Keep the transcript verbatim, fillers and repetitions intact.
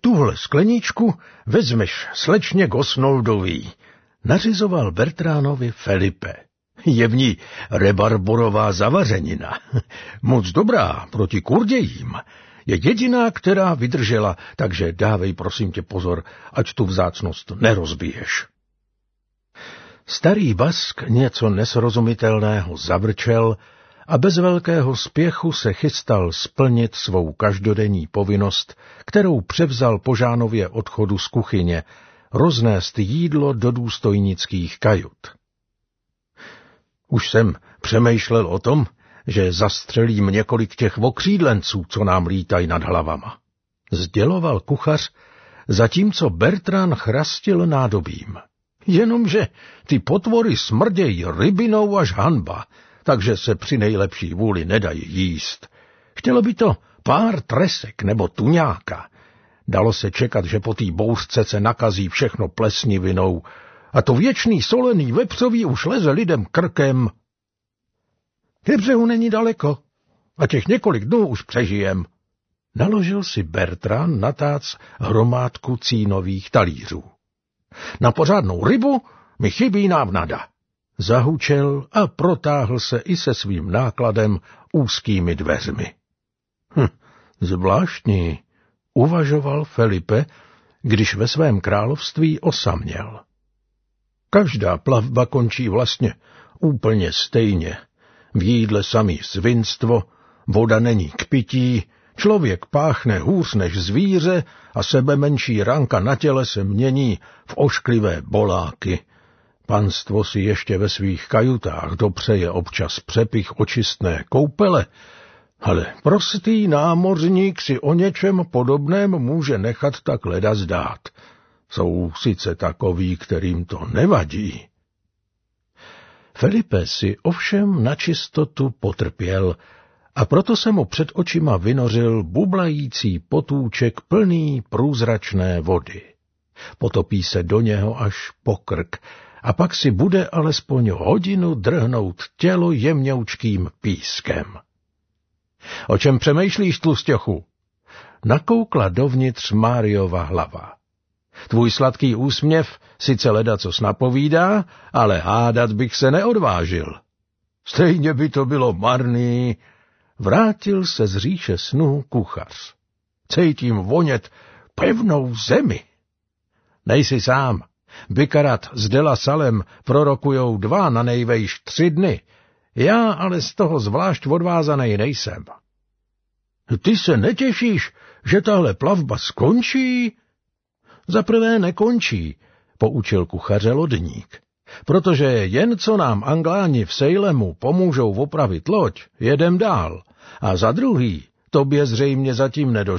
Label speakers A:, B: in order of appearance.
A: Tuhle skleničku vezmeš slečně Gosnoldový, nařizoval Bertránovi Felipe. Je v ní rebarborová zavařenina. Moc dobrá proti kurdějím. Je jediná, která vydržela, takže dávej prosím tě pozor, ať tu vzácnost nerozbiješ. Starý Bask něco nesrozumitelného zavrčel a bez velkého spěchu se chystal splnit svou každodenní povinnost, kterou převzal po Žánově odchodu z kuchyně, roznést jídlo do důstojnických kajut. Už jsem přemýšlel o tom, že zastřelím několik těch okřídlenců, co nám lítají nad hlavama. Sděloval kuchař, zatímco Bertrand chrastil nádobím. Jenomže ty potvory smrdějí rybinou až hanba, takže se při nejlepší vůli nedají jíst. Chtělo by to pár tresek nebo tuňáka. Dalo se čekat, že po té bouřce se nakazí všechno plesnivinou, a to věčný solený vepřový už leze lidem krkem. Ke břehu není daleko a těch několik dnů už přežijem. Naložil si Bertrand na tác hromádku cínových talířů. Na pořádnou rybu mi chybí návnada. Zahučel a protáhl se i se svým nákladem úzkými dveřmi. Hm, zvláštní, uvažoval Felipe, když ve svém království osaměl. Každá plavba končí vlastně úplně stejně. V jídle samý svinstvo, voda není k pití, člověk páchne hůř než zvíře a sebe menší ranka na těle se mění v ošklivé boláky. Panstvo si ještě ve svých kajutách dopřeje občas přepich očistné koupele, ale prostý námořník si o něčem podobném může nechat tak leda zdát. Jsou sice takoví, kterým to nevadí. Felipe si ovšem na čistotu potrpěl a proto se mu před očima vynořil bublající potůček plný průzračné vody. Potopí se do něho až po krk a pak si bude alespoň hodinu drhnout tělo jemňoučkým pískem. O čem přemýšlíš, tlustěchu? Nakoukla dovnitř Máriova hlava. Tvůj sladký úsměv sice ledacos napovídá, ale hádat bych se neodvážil. Stejně by to bylo marný. Vrátil se z říše snů kuchař. Cítím vonět pevnou zemi. Nejsi sám. Bikarat s Dela Salem prorokujou dva na nejvejš tři dny. Já ale z toho zvlášť odvázanej nejsem. Ty se netěšíš, že tahle plavba skončí? Zaprvé nekončí, poučil kuchaře lodník, protože jen co nám Angláni v Sejlemu pomůžou opravit loď, jedem dál, a za druhý, tobě zřejmě zatím nedošlo.